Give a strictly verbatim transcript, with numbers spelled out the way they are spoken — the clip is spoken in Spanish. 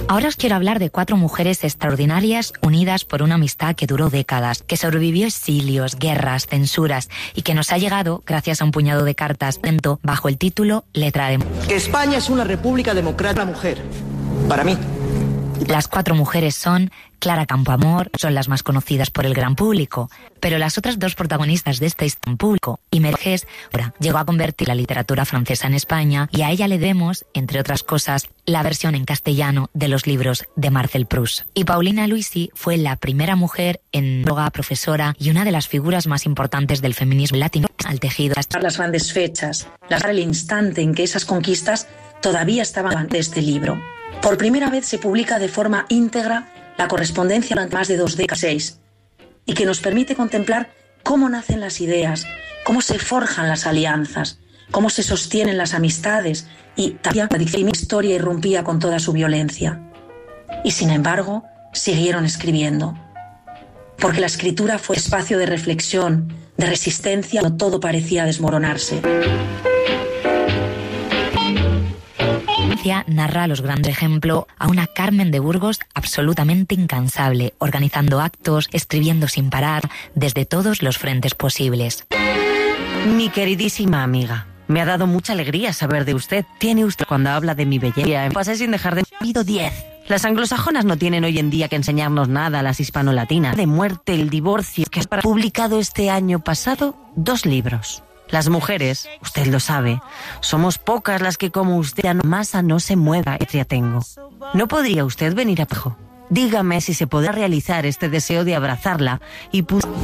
Ahora os quiero hablar de cuatro mujeres extraordinarias unidas por una amistad que duró décadas, que sobrevivió exilios, guerras, censuras y que nos ha llegado gracias a un puñado de cartas dentro bajo el título Letra de... Que España es una república democrática de la mujer. Para mí. Las cuatro mujeres son Clara Campoamor, son las más conocidas por el gran público, pero las otras dos protagonistas de este historia público, Imerges, llegó a convertir la literatura francesa en España y a ella le debemos, entre otras cosas, la versión en castellano de los libros de Marcel Proust. Y Paulina Luisi fue la primera mujer enóloga, profesora y una de las figuras más importantes del feminismo latino al tejido. Las grandes fechas, el instante en que esas conquistas todavía estaban de este libro. Por primera vez se publica de forma íntegra la correspondencia durante más de dos décadas y que nos permite contemplar cómo nacen las ideas, cómo se forjan las alianzas, cómo se sostienen las amistades y también la historia irrumpía con toda su violencia. Y sin embargo, siguieron escribiendo. Porque la escritura fue espacio de reflexión, de resistencia, cuando todo parecía desmoronarse. Narra los grandes ejemplos a una Carmen de Burgos absolutamente incansable, organizando actos, escribiendo sin parar, desde todos los frentes posibles. Mi queridísima amiga, me ha dado mucha alegría saber de usted. Tiene usted cuando habla de mi belleza. Pasé sin dejar de... Ha habido diez. Las anglosajonas no tienen hoy en día que enseñarnos nada a las hispanolatinas. De muerte, el divorcio, que ha publicado este año pasado dos libros. Las mujeres, usted lo sabe, somos pocas las que como usted no masa no se mueva, ya tengo. ¿No podría usted venir abajo? Dígame si se podrá realizar este deseo de abrazarla y